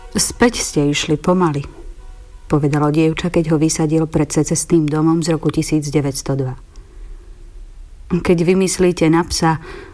Späť ste išli pomaly, povedalo dievča, keď ho vysadil pred secestným domom z roku 1902. Keď vymyslíte na psa,